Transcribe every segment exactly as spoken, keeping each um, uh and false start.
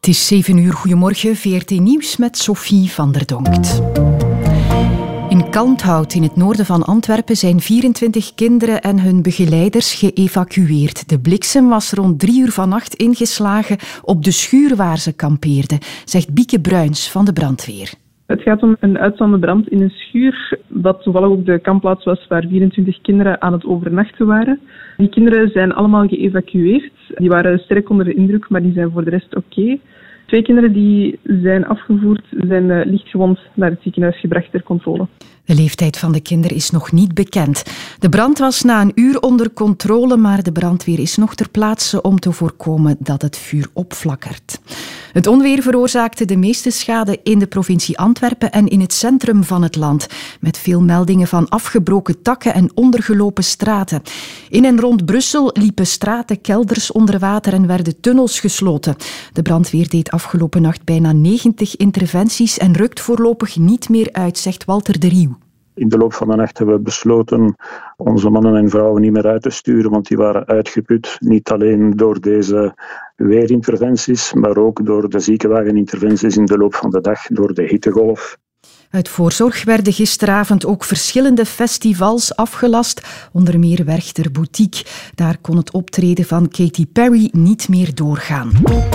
Het is zeven uur, goedemorgen, V R T Nieuws met Sophie van der Donkt. In Kalmthout, in het noorden van Antwerpen, zijn vierentwintig kinderen en hun begeleiders geëvacueerd. De bliksem was rond drie uur vannacht ingeslagen op de schuur waar ze kampeerden, zegt Bieke Bruins van de brandweer. Het gaat om een uitslaande brand in een schuur, dat toevallig ook de kampplaats was waar vierentwintig kinderen aan het overnachten waren. Die kinderen zijn allemaal geëvacueerd. Die waren sterk onder de indruk, maar die zijn voor de rest oké. Okay. Twee kinderen die zijn afgevoerd, zijn uh, lichtgewond naar het ziekenhuis gebracht ter controle. De leeftijd van de kinderen is nog niet bekend. De brand was na een uur onder controle, maar de brandweer is nog ter plaatse om te voorkomen dat het vuur opflakkert. Het onweer veroorzaakte de meeste schade in de provincie Antwerpen en in het centrum van het land, met veel meldingen van afgebroken takken en ondergelopen straten. In en rond Brussel liepen straten, kelders onder water en werden tunnels gesloten. De brandweer deed afgelopen nacht bijna negentig interventies en rukt voorlopig niet meer uit, zegt Walter de Rieuw. In de loop van de nacht hebben we besloten onze mannen en vrouwen niet meer uit te sturen, want die waren uitgeput. Niet alleen door deze weerinterventies, maar ook door de ziekenwageninterventies in de loop van de dag, door de hittegolf. Uit voorzorg werden gisteravond ook verschillende festivals afgelast, onder meer Werchter Boutique. Daar kon het optreden van Katy Perry niet meer doorgaan.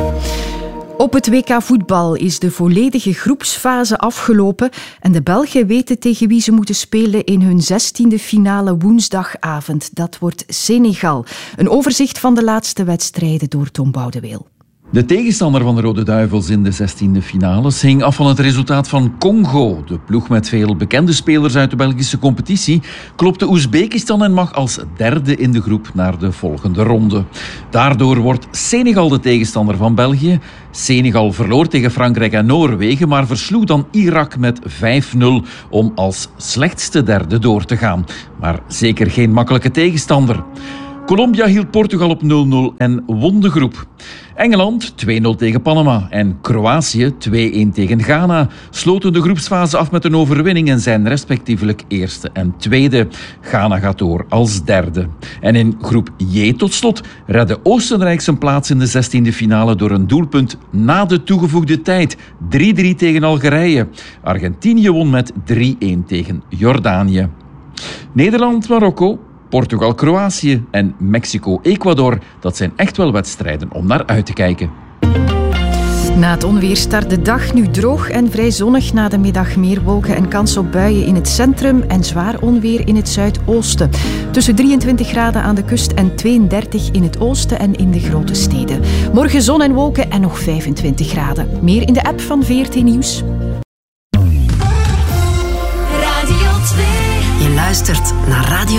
Op het W K voetbal is de volledige groepsfase afgelopen en de Belgen weten tegen wie ze moeten spelen in hun zestiende finale woensdagavond. Dat wordt Senegal. Een overzicht van de laatste wedstrijden door Tom Boudeweel. De tegenstander van de Rode Duivels in de zestiende finales hing af van het resultaat van Congo. De ploeg met veel bekende spelers uit de Belgische competitie klopte Oezbekistan en mag als derde in de groep naar de volgende ronde. Daardoor wordt Senegal de tegenstander van België. Senegal verloor tegen Frankrijk en Noorwegen, maar versloeg dan Irak met vijf nul om als slechtste derde door te gaan. Maar zeker geen makkelijke tegenstander. Colombia hield Portugal op nul nul en won de groep. Engeland twee nul tegen Panama en Kroatië twee een tegen Ghana sloten de groepsfase af met een overwinning en zijn respectievelijk eerste en tweede. Ghana gaat door als derde. En in groep J tot slot redde Oostenrijk zijn plaats in de zestiende finale door een doelpunt na de toegevoegde tijd. drie drie tegen Algerije. Argentinië won met drie een tegen Jordanië. Nederland-Marokko, Portugal-Kroatië en Mexico-Ecuador, dat zijn echt wel wedstrijden om naar uit te kijken. Na het onweer start de dag nu droog en vrij zonnig. Na de middag meer wolken en kans op buien in het centrum en zwaar onweer in het zuidoosten. Tussen drieëntwintig graden aan de kust en tweeëndertig in het oosten en in de grote steden. Morgen zon en wolken en nog vijfentwintig graden. Meer in de app van V R T Nieuws. Radio twee. Je luistert naar Radio